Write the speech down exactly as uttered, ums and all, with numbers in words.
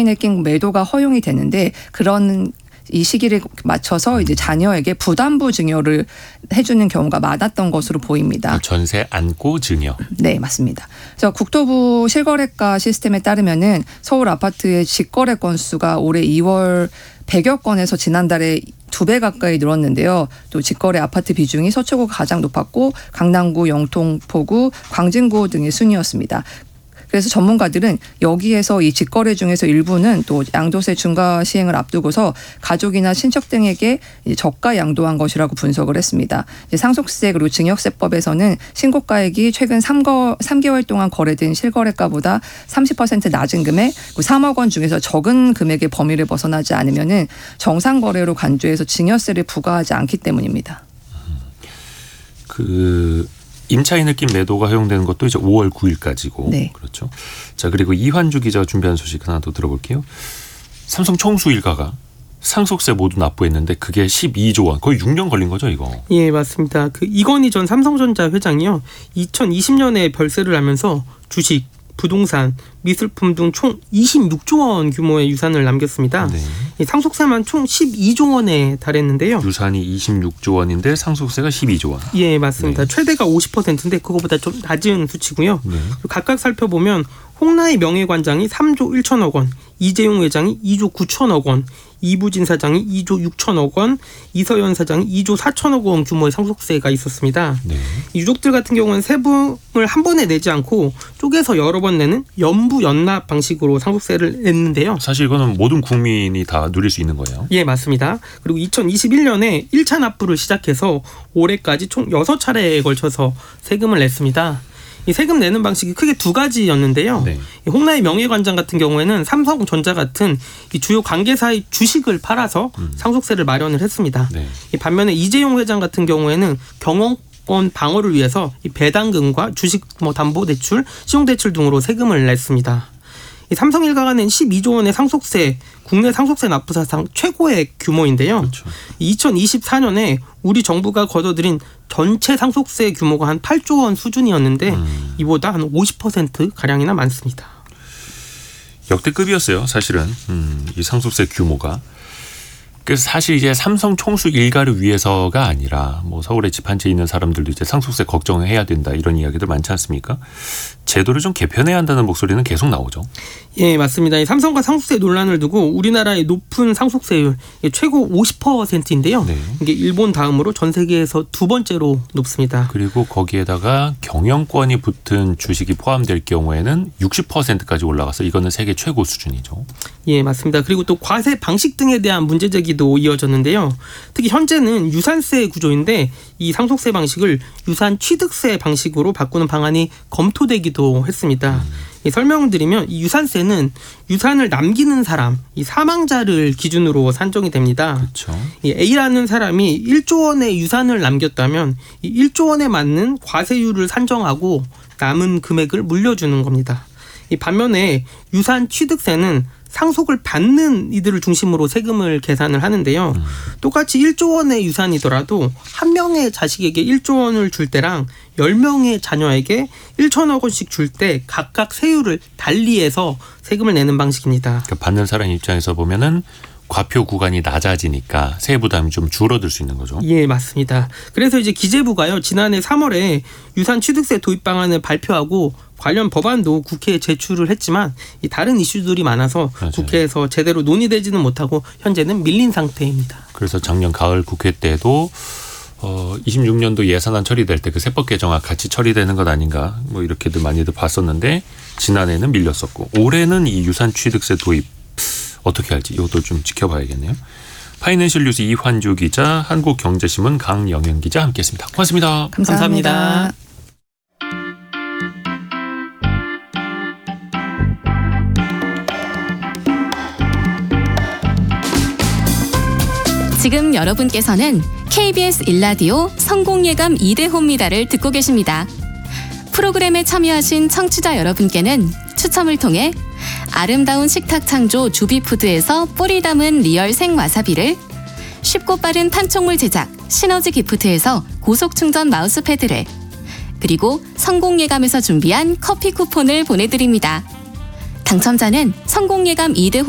임차인에게 매도가 허용이 되는데 그런 이 시기를 맞춰서 이제 자녀에게 부담부 증여를 해주는 경우가 많았던 것으로 보입니다. 전세 안고 증여. 네, 맞습니다. 그래서 국토부 실거래가 시스템에 따르면은 서울 아파트의 직거래 건수가 올해 이월 백여 건에서 지난달에 두 배 가까이 늘었는데요. 또 직거래 아파트 비중이 서초구가 가장 높았고 강남구, 영통포구, 광진구 등의 순이었습니다. 그래서 전문가들은 여기에서 이 직거래 중에서 일부는 또 양도세 중과 시행을 앞두고서 가족이나 친척 등에게 저가 양도한 것이라고 분석을 했습니다. 상속세 그리고 증여세법에서는 신고가액이 최근 삼 개월 동안 거래된 실거래가보다 삼십 퍼센트 낮은 금액, 삼억 원 중에서 적은 금액의 범위를 벗어나지 않으면은 정상 거래로 간주해서 증여세를 부과하지 않기 때문입니다. 그 임차인을 낀 매도가 허용되는 것도 이제 오월 구일까지고. 네. 그렇죠. 자, 그리고 이환주 기자가 준비한 소식 하나 더 들어볼게요. 삼성 총수 일가가 상속세 모두 납부했는데 그게 십이조 원, 거의 육 년 걸린 거죠, 이거? 예, 맞습니다. 그 이건희 전 삼성전자 회장이요, 이천이십 년에 별세를 하면서 주식, 부동산, 미술품 등 총 이십육조 원 규모의 유산을 남겼습니다. 네. 상속세만 총 십이조 원에 달했는데요. 유산이 이십육조 원인데 상속세가 십이조 원. 예, 맞습니다. 네. 최대가 오십 퍼센트인데 그거보다 좀 낮은 수치고요. 네. 각각 살펴보면 홍나희 명예관장이 삼조 일천억 원, 이재용 회장이 이조 구천억 원, 이부진 사장이 이조 육천억 원, 이서연 사장이 이조 사천억 원 규모의 상속세가 있었습니다. 네. 유족들 같은 경우는 세금을 한 번에 내지 않고 쪼개서 여러 번 내는 연부 연납 방식으로 상속세를 냈는데요. 사실 이거는 모든 국민이 다 누릴 수 있는 거예요. 예, 맞습니다. 그리고 이천이십일 년에 일 차 납부를 시작해서 올해까지 총 여섯 차례에 걸쳐서 세금을 냈습니다. 이 세금 내는 방식이 크게 두 가지였는데요. 네. 홍나희 명예관장 같은 경우에는 삼성전자 같은 이 주요 관계사의 주식을 팔아서 음. 상속세를 마련을 했습니다. 네. 이 반면에 이재용 회장 같은 경우에는 경영권 방어를 위해서 이 배당금과 주식 뭐 담보 대출, 신용 대출 등으로 세금을 냈습니다. 이 삼성 일가가 낸 십이조 원의 상속세, 국내 상속세 납부 사상 최고의 규모인데요. 그렇죠. 이천이십사 년에 우리 정부가 걷어들인 전체 상속세 규모가 한 팔조 원 수준이었는데 음. 이보다 한 오십 퍼센트 가량이나 많습니다. 역대급이었어요, 사실은. 음, 이 상속세 규모가. 그래서 사실 이제 삼성 총수 일가를 위해서가 아니라 뭐 서울에 집 한 채 있는 사람들도 이제 상속세 걱정을 해야 된다, 이런 이야기들 많지 않습니까? 제도를 좀 개편해야 한다는 목소리는 계속 나오죠. 예, 맞습니다. 이 삼성과 상속세 논란을 두고 우리나라의 높은 상속세율 최고 오십 퍼센트인데요. 네. 이게 일본 다음으로 전 세계에서 두 번째로 높습니다. 그리고 거기에다가 경영권이 붙은 주식이 포함될 경우에는 육십 퍼센트까지 올라가서 이거는 세계 최고 수준이죠. 예, 맞습니다. 그리고 또 과세 방식 등에 대한 문제 제기도 이어졌는데요. 특히 현재는 유산세 구조인데 이 상속세 방식을 유산 취득세 방식으로 바꾸는 방안이 검토되기도 했습니다. 음. 이 설명을 드리면 이 유산세는 유산을 남기는 사람, 이 사망자를 기준으로 산정이 됩니다. 그렇죠. 이 A라는 사람이 일조 원의 유산을 남겼다면 이 일조 원에 맞는 과세율을 산정하고 남은 금액을 물려주는 겁니다. 이 반면에 유산 취득세는 상속을 받는 이들을 중심으로 세금을 계산을 하는데요. 음. 똑같이 일조 원의 유산이더라도 한 명의 자식에게 일조 원을 줄 때랑 열 명의 자녀에게 일천억 원씩 줄 때 각각 세율을 달리해서 세금을 내는 방식입니다. 그러니까 받는 사람 입장에서 보면은 과표 구간이 낮아지니까 세부 부담이 좀 줄어들 수 있는 거죠. 예, 맞습니다. 그래서 이제 기재부가요, 지난해 삼월에 유산 취득세 도입 방안을 발표하고 관련 법안도 국회에 제출을 했지만 이 다른 이슈들이 많아서 맞아요. 국회에서 제대로 논의되지는 못하고 현재는 밀린 상태입니다. 그래서 작년 가을 국회 때도 어, 이십육 년도 예산안 처리될 때 그 세법 개정안 같이 처리되는 것 아닌가 뭐 이렇게들 많이들 봤었는데 지난해는 밀렸었고 올해는 이 유산 취득세 도입 어떻게 할지 이것도 좀 지켜봐야겠네요. 파이낸셜 뉴스 이환주 기자, 한국경제신문 강영현 기자 함께했습니다. 고맙습니다. 감사합니다. 감사합니다. 지금 여러분께서는 케이비에스 일 라디오 성공예감 이 대 호입니다를 듣고 계십니다. 프로그램에 참여하신 청취자 여러분께는 추첨을 통해 아름다운 식탁 창조 주비푸드에서 뿌리 담은 리얼 생와사비를, 쉽고 빠른 판촉물 제작 시너지 기프트에서 고속 충전 마우스패드를, 그리고 성공예감에서 준비한 커피 쿠폰을 보내드립니다. 당첨자는 성공예감 이 대